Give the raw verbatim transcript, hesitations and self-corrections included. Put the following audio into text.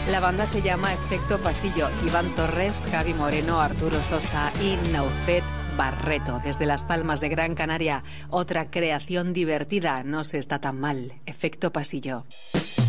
La banda se llama Efecto Pasillo. Iván Torres, Javi Moreno, Arturo Sosa y Naucet Barreto. Desde Las Palmas de Gran Canaria, otra creación divertida. No se está tan mal. Efecto Pasillo.